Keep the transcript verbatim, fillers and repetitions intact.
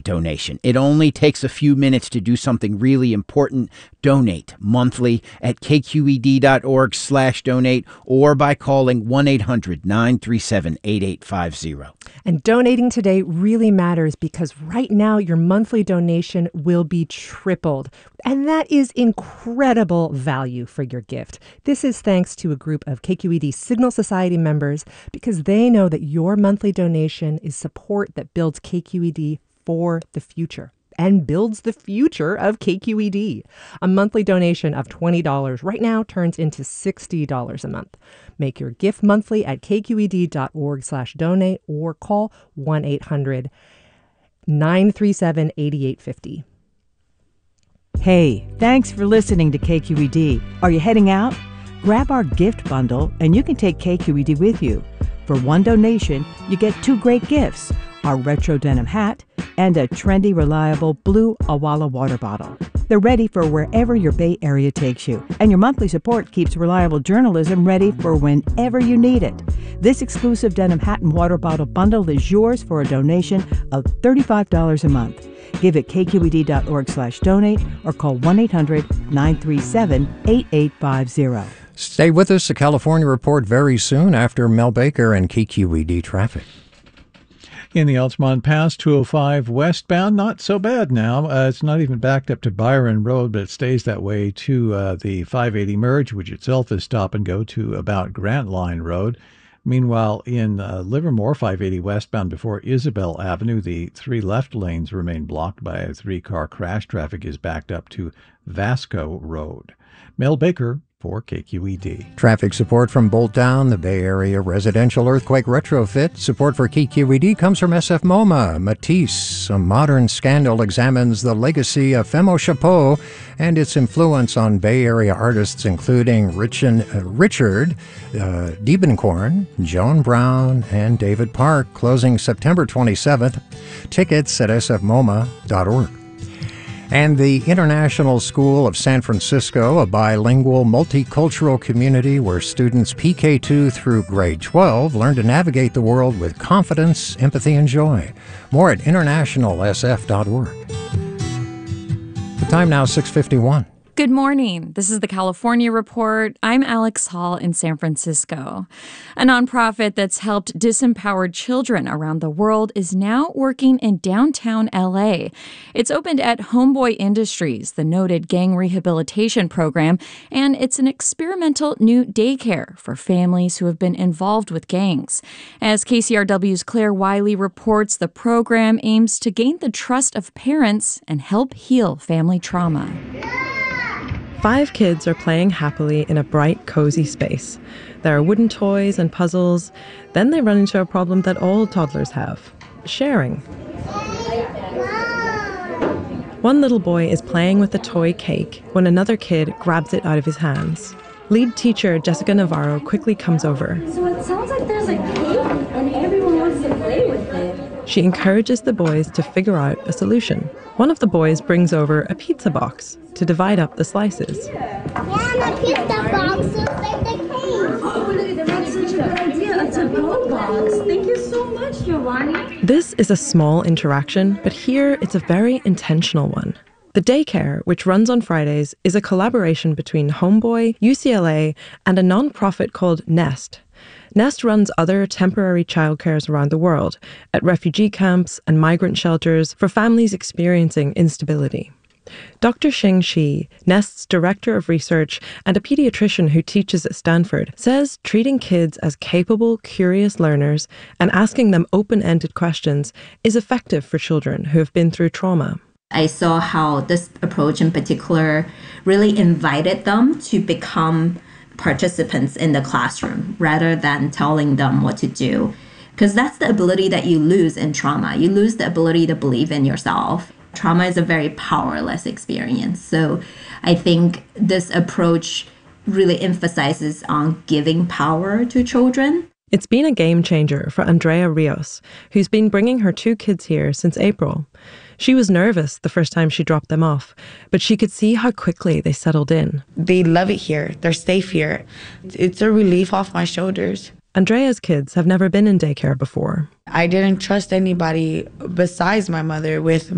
donation. It only takes a few minutes to do something really important. Donate monthly at kqed.org slash donate or by calling one eight hundred nine three seven eight eight five zero. And donating today really matters because right now your monthly donation will be tripled. And that is incredible value for your gift. This is thanks to a group of K Q E D Signal Society members because they know that your monthly donation is support that builds K Q E D for the future and builds the future of K Q E D. A monthly donation of twenty dollars right now turns into sixty dollars a month. Make your gift monthly at kqed.org slash donate or call one eight hundred nine three seven eight eight five zero. Hey, thanks for listening to K Q E D. Are you heading out? Grab our gift bundle and you can take K Q E D with you. For one donation, you get two great gifts, our retro denim hat and a trendy, reliable blue Awala water bottle. They're ready for wherever your Bay Area takes you, and your monthly support keeps reliable journalism ready for whenever you need it. This exclusive denim hat and water bottle bundle is yours for a donation of thirty-five dollars a month. Give it kqed.org slash donate or call one eight hundred nine three seven eight eight five zero. Stay with us. A California report very soon after Mel Baker and K Q E D traffic. In the Altamont Pass, two oh five westbound, not so bad now. Uh, it's not even backed up to Byron Road, but it stays that way to uh, the five eighty merge, which itself is stop and go to about Grant Line Road. Meanwhile, in uh, Livermore, five eighty westbound before Isabel Avenue, the three left lanes remain blocked by a three-car crash. Traffic is backed up to Vasco Road. Mel Baker for K Q E D. Traffic support from Bolt Down, the Bay Area residential earthquake retrofit. Support for K Q E D comes from S F MoMA. Matisse, a modern scandal, examines the legacy of Femo Chapeau and its influence on Bay Area artists, including Richard, uh, Richard uh, Diebenkorn, Joan Brown, and David Park. Closing September twenty-seventh. Tickets at s f moma dot org. And the International School of San Francisco, a bilingual, multicultural community where students P K two through grade twelve learn to navigate the world with confidence, empathy, and joy. More at international s f dot org. The time now, six fifty-one. Good morning. This is the California Report. I'm Alex Hall in San Francisco. A nonprofit that's helped disempowered children around the world is now working in downtown L A. It's opened at Homeboy Industries, the noted gang rehabilitation program, and it's an experimental new daycare for families who have been involved with gangs. As K C R W's Claire Wiley reports, the program aims to gain the trust of parents and help heal family trauma. Five kids are playing happily in a bright, cozy space. There are wooden toys and puzzles. Then they run into a problem that all toddlers have: sharing. One little boy is playing with a toy cake when another kid grabs it out of his hands. Lead teacher Jessica Navarro quickly comes over. So it sounds like there's a cake and everyone wants to play with it. She encourages the boys to figure out a solution. One of the boys brings over a pizza box to divide up the slices. Yeah, the pizza box looks like the cake. Oh, that's such a good idea. It's a gold box. Thank you so much, Giovanni. This is a small interaction, but here it's a very intentional one. The daycare, which runs on Fridays, is a collaboration between Homeboy, U C L A, and a nonprofit called Nest. Nest runs other temporary childcares around the world, at refugee camps and migrant shelters for families experiencing instability. Doctor Xing Shi, Nest's director of research and a pediatrician who teaches at Stanford, says treating kids as capable, curious learners and asking them open-ended questions is effective for children who have been through trauma. I saw how this approach in particular really invited them to become participants in the classroom rather than telling them what to do. Because that's the ability that you lose in trauma. You lose the ability to believe in yourself. Trauma is a very powerless experience. So I think this approach really emphasizes on giving power to children. It's been a game changer for Andrea Rios, who's been bringing her two kids here since April. She was nervous the first time she dropped them off, but she could see how quickly they settled in. They love it here. They're safe here. It's a relief off my shoulders. Andrea's kids have never been in daycare before. I didn't trust anybody besides my mother with